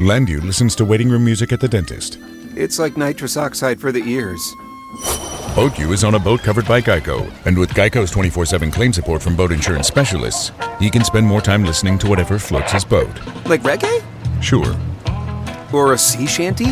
Landu listens to waiting room music at the dentist. It's like nitrous oxide for the ears. Boatju is on a boat covered by Geico, and with Geico's 24/7 claim support from boat insurance specialists, he can spend more time listening to whatever floats his boat. Like reggae? Sure. Or a sea shanty?